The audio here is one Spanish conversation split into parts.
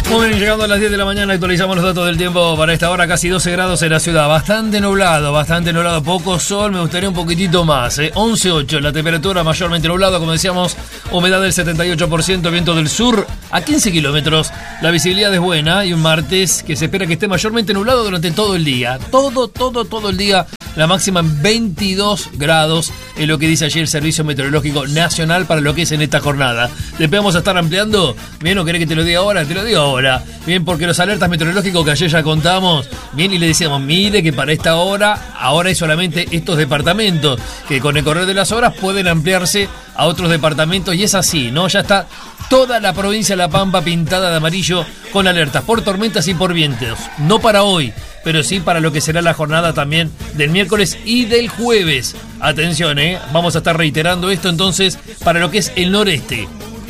Muy bien, llegando a las 10 de la mañana actualizamos los datos del tiempo para esta hora, casi 12 grados en la ciudad, bastante nublado, poco sol, me gustaría un poquitito más, 11.8, la temperatura mayormente nublada, como decíamos, humedad del 78%, viento del sur a 15 kilómetros, la visibilidad es buena y un martes que se espera que esté mayormente nublado durante todo el día, todo el día. La máxima en 22 grados es lo que dice allí el Servicio Meteorológico Nacional para lo que es en esta jornada. Después vamos a estar ampliando. Bien, ¿no querés que te lo diga ahora? Te lo digo ahora. Bien, porque los alertas meteorológicos que ayer ya contamos, bien, y le decíamos, mire que para esta hora, ahora hay solamente estos departamentos, que con el correr de las horas pueden ampliarse a otros departamentos, y es así, ¿no? Ya está toda la provincia de La Pampa pintada de amarillo con alertas por tormentas y por vientos. No para hoy, pero sí para lo que será la jornada también del miércoles y del jueves. Atención, vamos a estar reiterando esto entonces para lo que es el noreste,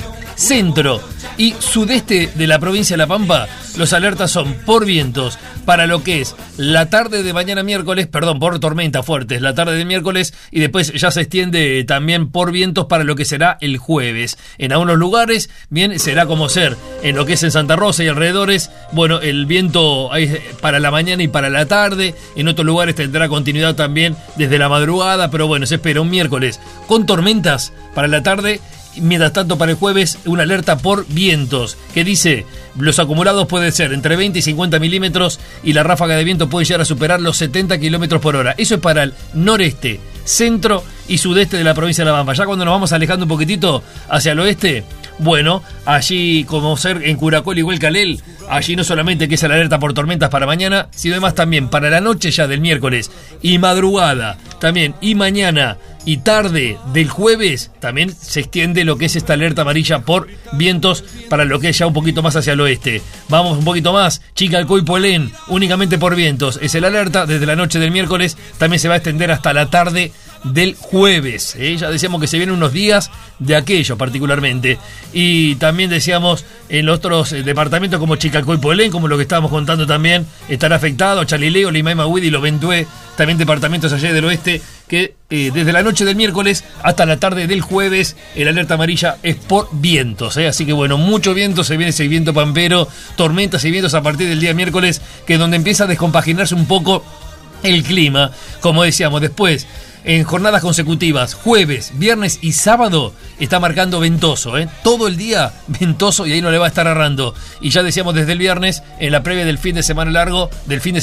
centro y sudeste de la provincia de La Pampa. Los alertas son por vientos para lo que es la tarde de mañana miércoles, por tormentas fuertes, la tarde de miércoles, y después ya se extiende también por vientos para lo que será el jueves. En algunos lugares, bien, será como ser en lo que es en Santa Rosa y alrededores, bueno, el viento hay para la mañana y para la tarde, en otros lugares tendrá continuidad también desde la madrugada, pero bueno, se espera un miércoles con tormentas para la tarde. Mientras tanto, para el jueves, una alerta por vientos que dice los acumulados pueden ser entre 20 y 50 milímetros y la ráfaga de viento puede llegar a superar los 70 kilómetros por hora. Eso es para el noreste, centro y sudeste de la provincia de La Pampa. Ya cuando nos vamos alejando un poquitito hacia el oeste, bueno, allí como ser en Curacol igual Calel, allí no solamente que es la alerta por tormentas para mañana, sino además también para la noche ya del miércoles y madrugada también, y mañana y tarde del jueves también se extiende lo que es esta alerta amarilla por vientos para lo que es ya un poquito más hacia el oeste. Vamos un poquito más, Chicalcó y Polén, únicamente por vientos. Es el alerta desde la noche del miércoles, también se va a extender hasta la tarde del jueves. Ya decíamos que se vienen unos días de aquello particularmente. Y también decíamos en los otros departamentos como Chicalcó y Polén, como lo que estábamos contando también, estará afectado Chalileo, Limay, Mahuidi y Loventué, también departamentos allá del oeste, que desde la noche del miércoles hasta la tarde del jueves el alerta amarilla es por vientos, así que bueno, mucho viento, se viene ese viento pampero, tormentas y vientos a partir del día miércoles, que es donde empieza a descompaginarse un poco el clima, como decíamos. Después, en jornadas consecutivas, jueves, viernes y sábado, está marcando ventoso, todo el día ventoso, y ahí no le va a estar agarrando. Y ya decíamos desde el viernes, en la previa del fin de semana del fin de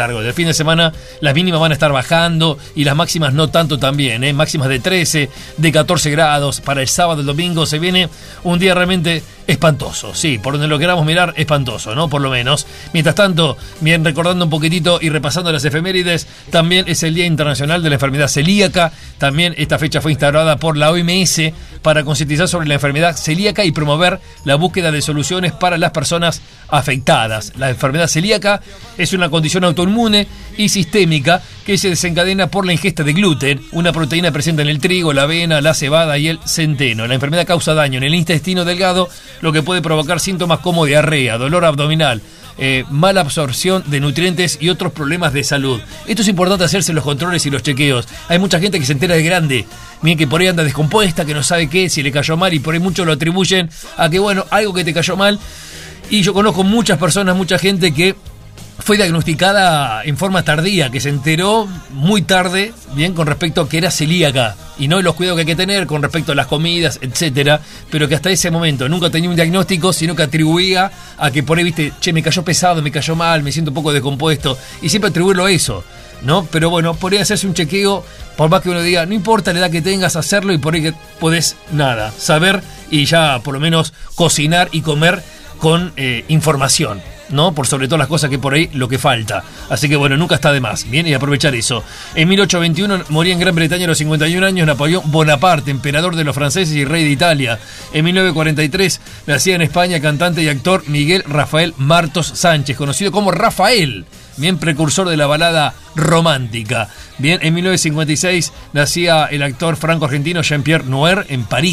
semana, las mínimas van a estar bajando y las máximas no tanto también, máximas de 13, de 14 grados. Para el sábado, el domingo, se viene un día realmente espantoso, sí, por donde lo queramos mirar, espantoso, ¿no? Por lo menos. Mientras tanto, bien, recordando un poquitito y repasando las efemérides, también es el Día Internacional de la Enfermedad Celíaca. También esta fecha fue instaurada por la OMS para concientizar sobre la enfermedad celíaca y promover la búsqueda de soluciones para las personas afectadas. La enfermedad celíaca es una condición autoinmune y sistémica que se desencadena por la ingesta de gluten, una proteína presente en el trigo, la avena, la cebada y el centeno. La enfermedad causa daño en el intestino delgado, lo que puede provocar síntomas como diarrea, dolor abdominal, mala absorción de nutrientes y otros problemas de salud. Esto es importante hacerse los controles y los chequeos. Hay mucha gente que se entera de grande, miren, que por ahí anda descompuesta, que no sabe qué, si le cayó mal, y por ahí muchos lo atribuyen a que, bueno, algo que te cayó mal. Y yo conozco muchas personas, mucha gente que fue diagnosticada en forma tardía, que se enteró muy tarde, bien, con respecto a que era celíaca, y no los cuidados que hay que tener con respecto a las comidas, etcétera, pero que hasta ese momento nunca tenía un diagnóstico, sino que atribuía a que por ahí, viste, me cayó pesado, me cayó mal, me siento un poco descompuesto, y siempre atribuirlo a eso, ¿no? Pero bueno, por ahí hacerse un chequeo, por más que uno diga, no importa la edad que tengas, hacerlo, y por ahí que podés, saber y ya por lo menos cocinar y comer con información, ¿no? Por sobre todas las cosas que por ahí lo que falta. Así que bueno, nunca está de más. Bien, y aprovechar eso. En 1821 moría en Gran Bretaña a los 51 años Napoleón Bonaparte, emperador de los franceses y rey de Italia. En 1943 nacía en España cantante y actor Miguel Rafael Martos Sánchez, conocido como Rafael, bien, precursor de la balada romántica. Bien, en 1956 nacía el actor franco-argentino Jean-Pierre Noer en París.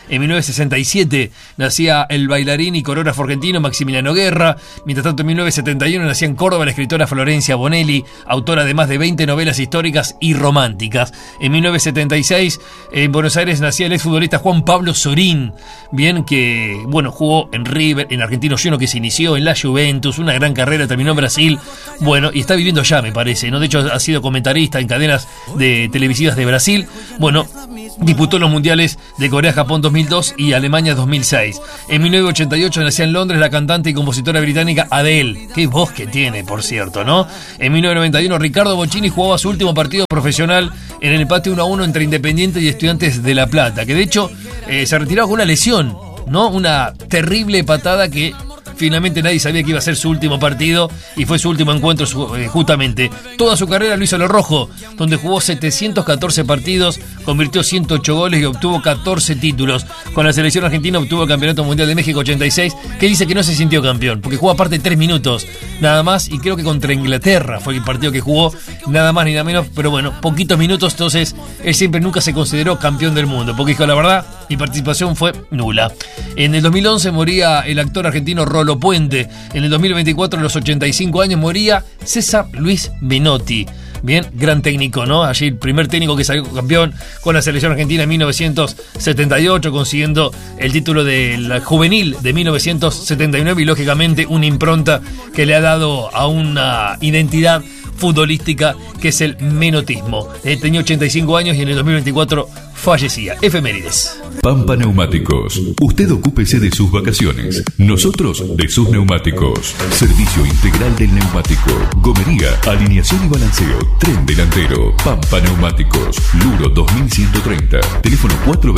En 1967 nacía el bailarín y coreógrafo argentino Maximiliano Guerra. Mientras tanto, en 1971 nacía en Córdoba la escritora Florencia Bonelli, autora de más de 20 novelas históricas y románticas. En 1976 en Buenos Aires nacía el exfutbolista Juan Pablo Sorín, bien, que jugó en River, en Argentino Juniors, que se inició en la Juventus, una gran carrera, terminó en Brasil, y está viviendo allá, me parece, ¿no? De hecho, ha sido comentarista en cadenas de televisivas de Brasil. Disputó los mundiales de Corea-Japón 2002 y Alemania 2006. En 1988 nacía en Londres la cantante y compositora británica Adele. Qué voz que tiene, por cierto, ¿no? En 1991 Ricardo Bocchini jugaba su último partido profesional en el empate 1-1 entre Independiente y Estudiantes de La Plata, que de hecho se retiraba con una lesión, ¿no? Una terrible patada que finalmente nadie sabía que iba a ser su último partido y fue su último encuentro justamente. Toda su carrera lo hizo en lo rojo, donde jugó 714 partidos, convirtió 108 goles y obtuvo 14 títulos. Con la selección argentina obtuvo el Campeonato Mundial de México 86, que dice que no se sintió campeón, porque jugó aparte 3 minutos, nada más, y creo que contra Inglaterra fue el partido que jugó, nada más ni nada menos, pero poquitos minutos, entonces él nunca se consideró campeón del mundo, porque dijo la verdad, mi participación fue nula. En el 2011 moría el actor argentino Rolo Puente. En el 2024, a los 85 años, moría César Luis Menotti. Bien, gran técnico, ¿no? Allí el primer técnico que salió campeón con la selección argentina en 1978, consiguiendo el título de la juvenil de 1979 y lógicamente una impronta que le ha dado a una identidad futbolística que es el menotismo. Tenía 85 años y en el 2024 fallecía. Efemérides. Pampa Neumáticos. Usted ocúpese de sus vacaciones. Nosotros de sus neumáticos. Servicio integral del neumático. Gomería, alineación y balanceo. Tren delantero. Pampa Neumáticos. Luro 2130. Teléfono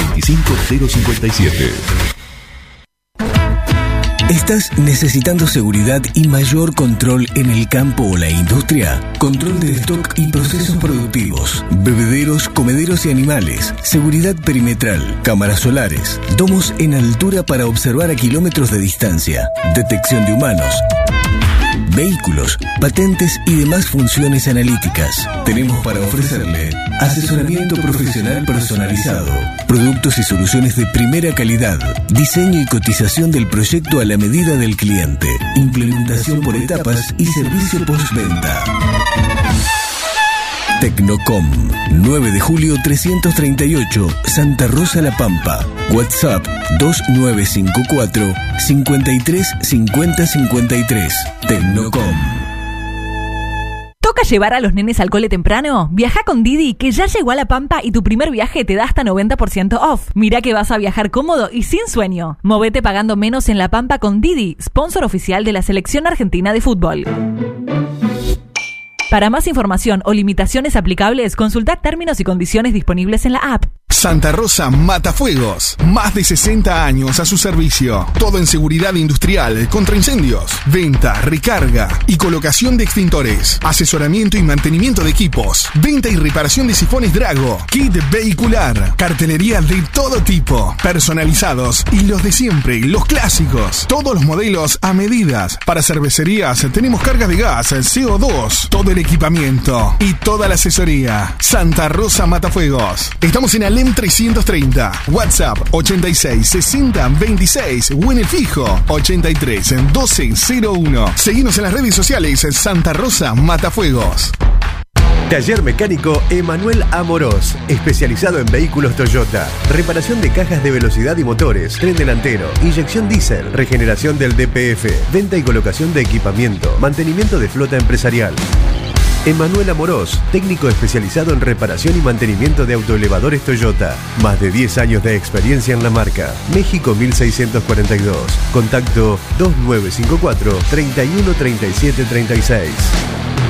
425-057. ¿Estás necesitando seguridad y mayor control en el campo o la industria? Control de stock y procesos productivos, bebederos, comederos y animales, seguridad perimetral, cámaras solares, domos en altura para observar a kilómetros de distancia, detección de humanos, vehículos, patentes y demás funciones analíticas. Tenemos para ofrecerle asesoramiento profesional personalizado, productos y soluciones de primera calidad, diseño y cotización del proyecto a la medida del cliente, implementación por etapas y servicio postventa. Tecnocom, 9 de julio 338, Santa Rosa La Pampa. WhatsApp 2954 53 50 53. Tecnocom. ¿Toca llevar a los nenes al cole temprano? Viaja con Didi, que ya llegó a La Pampa y tu primer viaje te da hasta 90% off. Mirá que vas a viajar cómodo y sin sueño. Movete pagando menos en La Pampa con Didi, sponsor oficial de la Selección Argentina de Fútbol. Para más información o limitaciones aplicables, consulta términos y condiciones disponibles en la app. Santa Rosa Matafuegos. Más de 60 años a su servicio. Todo en seguridad industrial contra incendios. Venta, recarga y colocación de extintores. Asesoramiento y mantenimiento de equipos. Venta y reparación de sifones Drago. Kit vehicular. Cartelería de todo tipo. Personalizados y los de siempre, los clásicos. Todos los modelos a medidas. Para cervecerías tenemos cargas de gas, CO2. Todo el equipamiento y toda la asesoría. Santa Rosa Matafuegos. Estamos en Alem 330. WhatsApp 86 60 26 o en el fijo 83 12 01. Seguimos en las redes sociales Santa Rosa Matafuegos. Taller Mecánico Emanuel Amorós, especializado en vehículos Toyota, reparación de cajas de velocidad y motores, tren delantero, inyección diésel, regeneración del DPF, venta y colocación de equipamiento, mantenimiento de flota empresarial. Emanuel Amorós, técnico especializado en reparación y mantenimiento de autoelevadores Toyota. Más de 10 años de experiencia en la marca. México 1642. Contacto 2954 31 37 36.